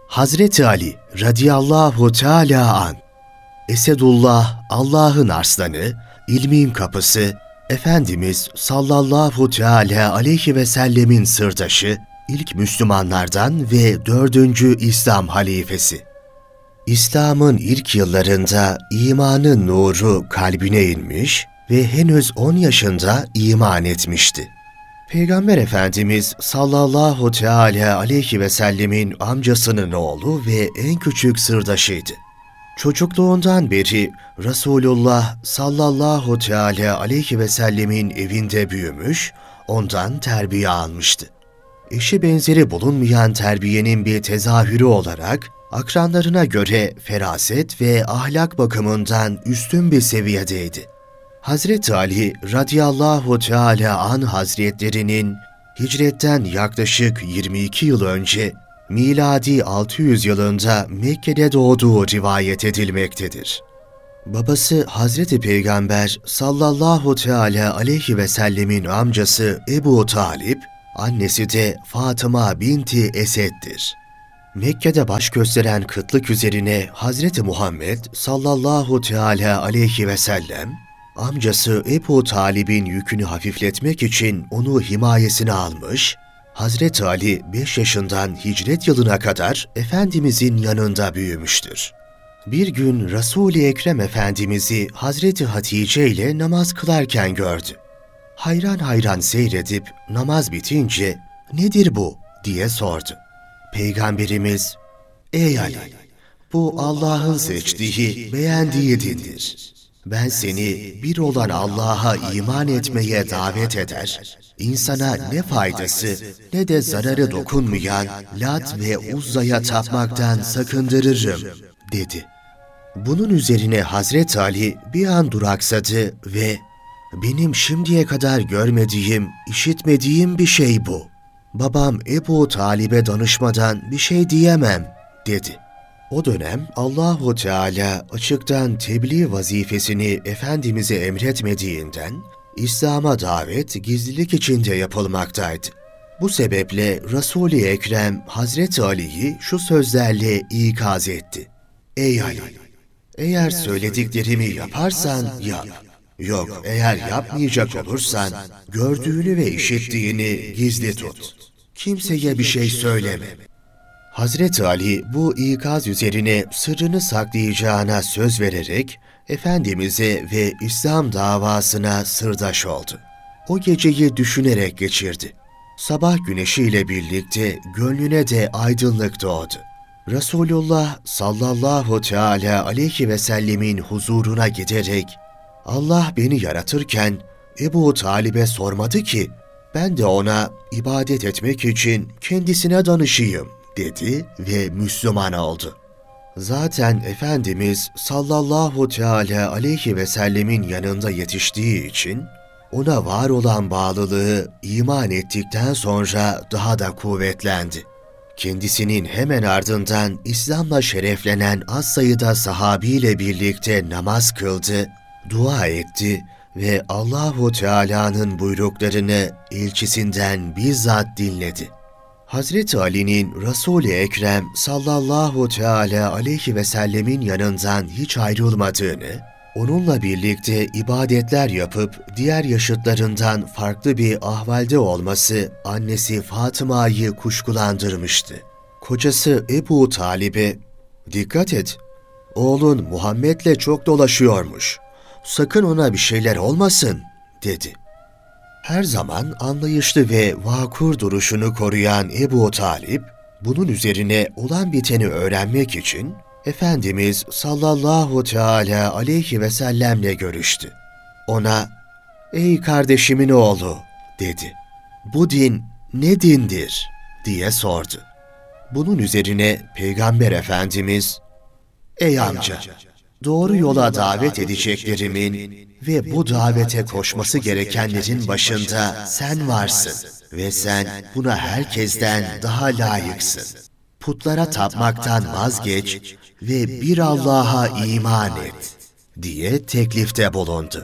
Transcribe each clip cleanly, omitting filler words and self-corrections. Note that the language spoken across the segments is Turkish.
Hazreti Ali radıyallahu teâlâ an, Esedullah, Allah'ın arslanı, ilmin kapısı, Efendimiz sallallahu teâlâ aleyhi ve sellemin sırdaşı, ilk Müslümanlardan ve 4. İslam halifesi. İslam'ın ilk yıllarında imanın nuru kalbine inmiş ve henüz 10 yaşında iman etmişti. Peygamber Efendimiz sallallahu teâlâ aleyhi ve sellemin amcasının oğlu ve en küçük sırdaşıydı. Çocukluğundan beri Resulullah sallallahu teâlâ aleyhi ve sellemin evinde büyümüş, ondan terbiye almıştı. Eşi benzeri bulunmayan terbiyenin bir tezahürü olarak akranlarına göre feraset ve ahlak bakımından üstün bir seviyedeydi. Hazreti Ali radıyallahu teâlâ anh hazretlerinin hicretten yaklaşık 22 yıl önce miladi 600 yılında Mekke'de doğduğu rivayet edilmektedir. Babası Hazreti Peygamber sallallahu teâlâ aleyhi ve sellemin amcası Ebu Talip, annesi de Fatıma binti Esed'dir. Mekke'de baş gösteren kıtlık üzerine Hazreti Muhammed sallallahu teâlâ aleyhi ve sellem, amcası Ebu Talib'in yükünü hafifletmek için onu himayesine almış, Hazreti Ali 5 yaşından hicret yılına kadar Efendimizin yanında büyümüştür. Bir gün Resul-i Ekrem Efendimiz'i Hazreti Hatice ile namaz kılarken gördü. Hayran hayran seyredip namaz bitince "Nedir bu?" diye sordu. Peygamberimiz, "Ey Ali, bu Allah'ın seçtiği, beğendiği dindir. Ben seni bir olan Allah'a iman etmeye davet eder, insana ne faydası ne de zararı dokunmayan Lat ve Uzza'ya tapmaktan sakındırırım," dedi. Bunun üzerine Hazreti Ali bir an duraksadı ve "Benim şimdiye kadar görmediğim, işitmediğim bir şey bu. Babam Ebu Talib'e danışmadan bir şey diyemem," dedi. O dönem Allahu Teala açıktan tebliğ vazifesini Efendimiz'e emretmediğinden İslam'a davet gizlilik içinde yapılmaktaydı. Bu sebeple Resul-i Ekrem Hazreti Ali'yi şu sözlerle ikaz etti: "Ey Ali, eğer söylediklerimi yaparsan yap. Yok, eğer yapmayacak olursan gördüğünü ve işittiğini gizli tut. Kimseye bir şey söyleme." Hazreti Ali bu ikaz üzerine sırrını saklayacağına söz vererek Efendimiz'e ve İslam davasına sırdaş oldu. O geceyi düşünerek geçirdi. Sabah güneşiyle birlikte gönlüne de aydınlık doğdu. Resulullah sallallahu teâlâ aleyhi ve sellemin huzuruna giderek "Allah beni yaratırken Ebu Talib'e sormadı ki, ben de ona ibadet etmek için kendisine danışayım," dedi ve Müslüman oldu. Zaten Efendimiz sallallahu teâlâ aleyhi ve sellemin yanında yetiştiği için ona var olan bağlılığı iman ettikten sonra daha da kuvvetlendi. Kendisinin hemen ardından İslam'la şereflenen az sayıda sahabiyle birlikte namaz kıldı, dua etti ve Allahu Teala'nın buyruklarını elçisinden bizzat dinledi. Hazreti Ali'nin Resul-i Ekrem sallallahu teâlâ aleyhi ve sellemin yanından hiç ayrılmadığını, onunla birlikte ibadetler yapıp diğer yaşıtlarından farklı bir ahvalde olması annesi Fatıma'yı kuşkulandırmıştı. Kocası Ebu Talib'e "Dikkat et, oğlun Muhammed'le çok dolaşıyormuş. Sakın ona bir şeyler olmasın," dedi. Her zaman anlayışlı ve vakur duruşunu koruyan Ebu Talib, bunun üzerine olan biteni öğrenmek için Efendimiz sallallahu teâlâ aleyhi ve sellemle görüştü. Ona "Ey kardeşimin oğlu," dedi. "Bu din ne dindir?" diye sordu. Bunun üzerine Peygamber Efendimiz "Ey amca, doğru yola davet edeceklerimin ve bu davete koşması gerekenlerin başında sen varsın ve sen buna herkesten daha layıksın. Putlara tapmaktan vazgeç ve bir Allah'a iman et," diye teklifte bulundu.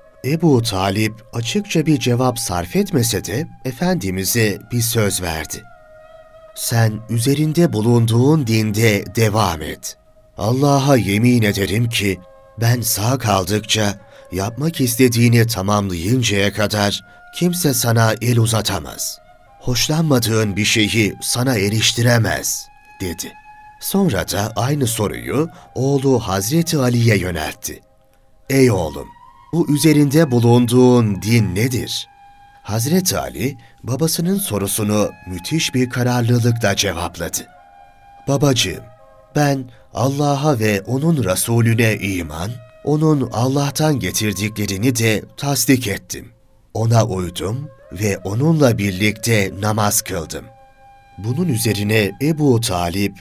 Ebu Talip açıkça bir cevap sarf etmese de Efendimiz'e bir söz verdi. Sen üzerinde bulunduğun dinde devam et. Allah'a yemin ederim ki ben sağ kaldıkça, yapmak istediğini tamamlayıncaya kadar kimse sana el uzatamaz. Hoşlanmadığın bir şeyi sana eriştiremez, dedi. Sonra da aynı soruyu oğlu Hazreti Ali'ye yöneltti. Ey oğlum, bu üzerinde bulunduğun din nedir? Hazreti Ali, babasının sorusunu müthiş bir kararlılıkla cevapladı. Babacığım, ben Allah'a ve O'nun Resulüne iman, O'nun Allah'tan getirdiklerini de tasdik ettim. Ona uydum ve onunla birlikte namaz kıldım. Bunun üzerine Ebu Talip,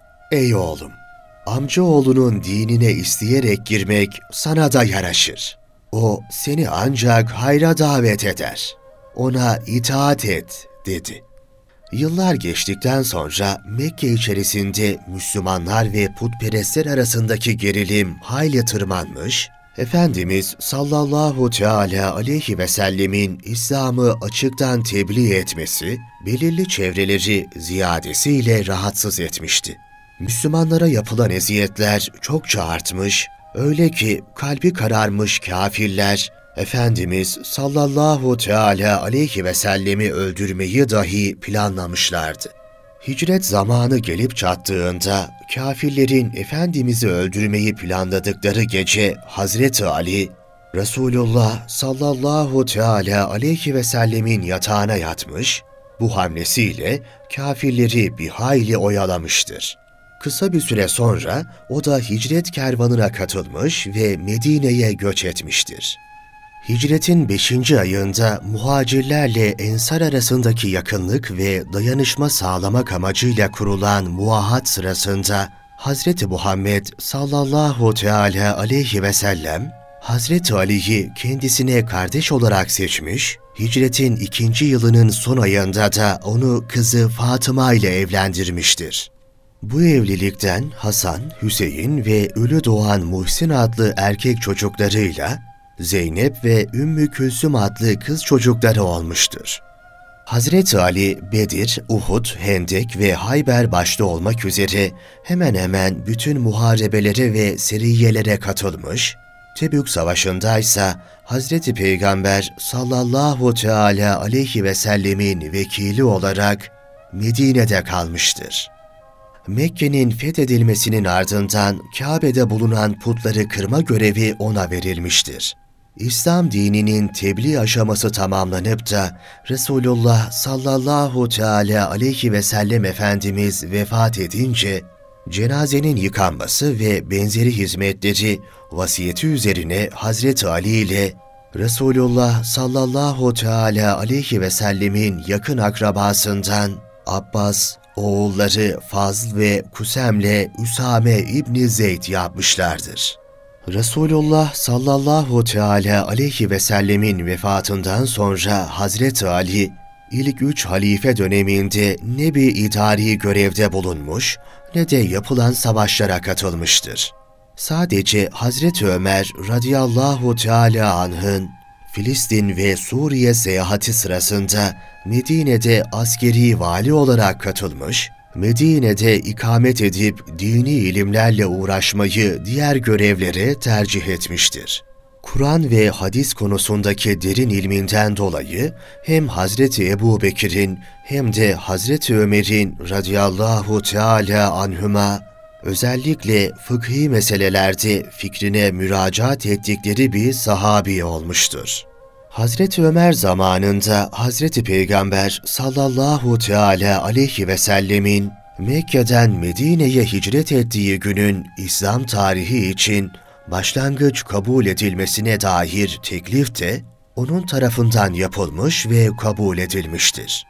ey oğlum, amcaoğlunun dinine isteyerek girmek sana da yaraşır. O seni ancak hayra davet eder. Ona itaat et, dedi. Yıllar geçtikten sonra Mekke içerisinde Müslümanlar ve putperestler arasındaki gerilim hayli tırmanmış, Efendimiz sallallahu teala aleyhi ve sellemin İslam'ı açıktan tebliğ etmesi, belirli çevreleri ziyadesiyle rahatsız etmişti. Müslümanlara yapılan eziyetler çokça artmış, öyle ki kalbi kararmış kâfirler, Efendimiz sallallahu teala aleyhi ve sellemi öldürmeyi dahi planlamışlardı. Hicret zamanı gelip çattığında kâfirlerin Efendimiz'i öldürmeyi planladıkları gece Hazreti Ali, Resulullah sallallahu teala aleyhi ve sellemin yatağına yatmış, bu hamlesiyle kâfirleri bir hayli oyalamıştır. Kısa bir süre sonra o da hicret kervanına katılmış ve Medine'ye göç etmiştir. Hicretin 5. ayında muhacirlerle ensar arasındaki yakınlık ve dayanışma sağlamak amacıyla kurulan muahat sırasında Hazreti Muhammed sallallahu teala aleyhi ve sellem Hazreti Ali'yi kendisine kardeş olarak seçmiş, hicretin 2. yılının son ayında da onu kızı Fatıma ile evlendirmiştir. Bu evlilikten Hasan, Hüseyin ve ölü doğan Muhsin adlı erkek çocuklarıyla Zeynep ve Ümmü Külsüm adlı kız çocukları olmuştur. Hazreti Ali, Bedir, Uhud, Hendek ve Hayber başta olmak üzere hemen hemen bütün muharebelere ve seriyelere katılmış, Tebük Savaşı'ndaysa Hazreti Peygamber sallallahu teala aleyhi ve sellemin vekili olarak Medine'de kalmıştır. Mekke'nin fethedilmesinin ardından Kabe'de bulunan putları kırma görevi ona verilmiştir. İslam dininin tebliğ aşaması tamamlanıp da Resulullah sallallahu teala aleyhi ve sellem Efendimiz vefat edince, cenazenin yıkanması ve benzeri hizmetleri vasiyeti üzerine Hazreti Ali ile Resulullah sallallahu teala aleyhi ve sellemin yakın akrabasından Abbas, oğulları Fazl ve Kusem'le Üsame İbni Zeyd yapmışlardır. Resulullah sallallahu teala aleyhi ve sellemin vefatından sonra Hazreti Ali, ilk 3 halife döneminde ne bir idari görevde bulunmuş ne de yapılan savaşlara katılmıştır. Sadece Hazreti Ömer radıyallahu teala anh'ın Filistin ve Suriye seyahati sırasında Medine'de askeri vali olarak katılmış, Medine'de ikamet edip dini ilimlerle uğraşmayı diğer görevlere tercih etmiştir. Kur'an ve hadis konusundaki derin ilminden dolayı hem Hazreti Ebubekir'in hem de Hazreti Ömer'in radıyallahu teala anhüma özellikle fıkhi meselelerde fikrine müracaat ettikleri bir sahabi olmuştur. Hazreti Ömer zamanında Hazreti Peygamber sallallahu teala aleyhi ve sellemin Mekke'den Medine'ye hicret ettiği günün İslam tarihi için başlangıç kabul edilmesine dair teklif de onun tarafından yapılmış ve kabul edilmiştir.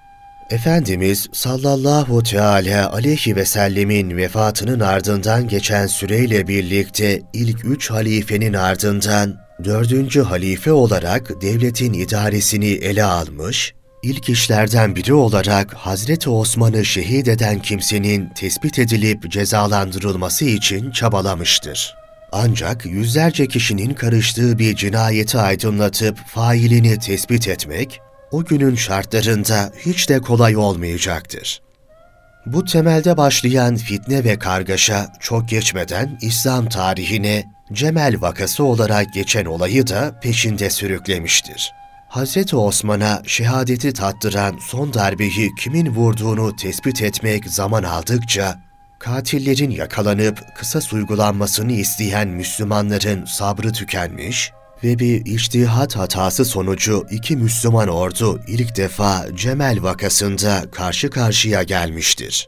Efendimiz sallallahu teala aleyhi ve sellemin vefatının ardından geçen süreyle birlikte ilk 3 halifenin ardından 4. halife olarak devletin idaresini ele almış, ilk işlerden biri olarak Hazreti Osman'ı şehit eden kimsenin tespit edilip cezalandırılması için çabalamıştır. Ancak yüzlerce kişinin karıştığı bir cinayeti aydınlatıp failini tespit etmek, o günün şartlarında hiç de kolay olmayacaktır. Bu temelde başlayan fitne ve kargaşa çok geçmeden İslam tarihine Cemel vakası olarak geçen olayı da peşinde sürüklemiştir. Hz. Osman'a şehadeti tattıran son darbeyi kimin vurduğunu tespit etmek zaman aldıkça, katillerin yakalanıp kısas uygulanmasını isteyen Müslümanların sabrı tükenmiş ve bir içtihat hatası sonucu iki Müslüman ordu ilk defa Cemel vakasında karşı karşıya gelmiştir.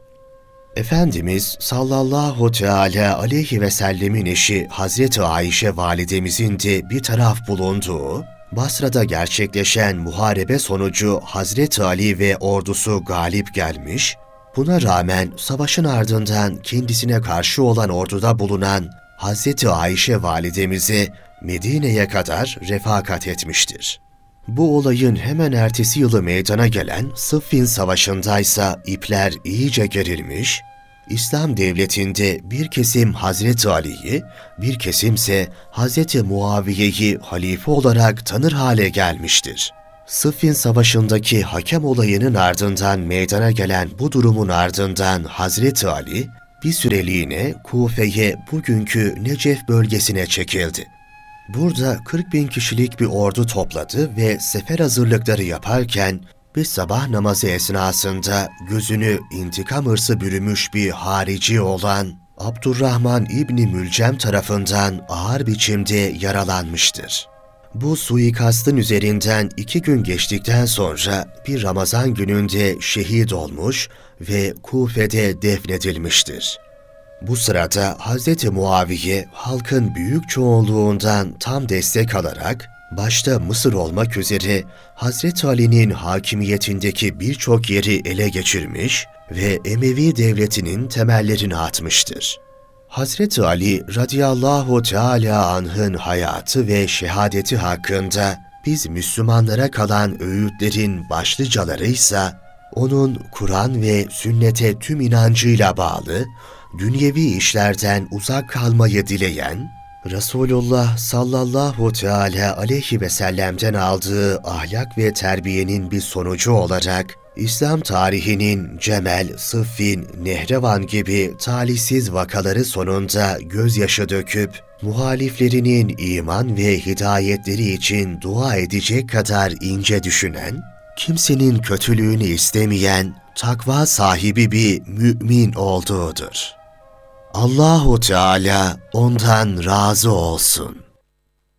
Efendimiz sallallahu teala aleyhi ve sellemin eşi Hazreti Ayşe validemizin de bir taraf bulunduğu, Basra'da gerçekleşen muharebe sonucu Hazreti Ali ve ordusu galip gelmiş, buna rağmen savaşın ardından kendisine karşı olan orduda bulunan Hazreti Ayşe validemize Medine'ye kadar refakat etmiştir. Bu olayın hemen ertesi yılı meydana gelen Sıffin Savaşı'ndaysa ipler iyice gerilmiş, İslam devletinde bir kesim Hazreti Ali'yi, bir kesimse Hazreti Muaviye'yi halife olarak tanır hale gelmiştir. Sıffin Savaşı'ndaki hakem olayının ardından meydana gelen bu durumun ardından Hazreti Ali, bir süreliğine Kufe'ye, bugünkü Necef bölgesine çekildi. Burada 40.000 kişilik bir ordu topladı ve sefer hazırlıkları yaparken bir sabah namazı esnasında gözünü intikam hırsı bürümüş bir harici olan Abdurrahman İbni Mülcem tarafından ağır biçimde yaralanmıştır. Bu suikastın üzerinden 2 gün geçtikten sonra bir Ramazan gününde şehit olmuş ve Kufe'de defnedilmiştir. Bu sırada Hz. Muaviye halkın büyük çoğunluğundan tam destek alarak başta Mısır olmak üzere Hz. Ali'nin hakimiyetindeki birçok yeri ele geçirmiş ve Emevi devletinin temellerini atmıştır. Hz. Ali radıyallahu teala anh'ın hayatı ve şehadeti hakkında biz Müslümanlara kalan öğütlerin başlıcaları ise onun Kur'an ve sünnete tüm inancıyla bağlı, dünyevi işlerden uzak kalmayı dileyen, Resulullah sallallahu teala aleyhi ve sellem'den aldığı ahlak ve terbiyenin bir sonucu olarak İslam tarihinin Cemel, Sıffin, Nehrevan gibi talihsiz vakaları sonunda gözyaşı döküp muhaliflerinin iman ve hidayetleri için dua edecek kadar ince düşünen, kimsenin kötülüğünü istemeyen, takva sahibi bir mümin olduğudur. Allahu Teala ondan razı olsun.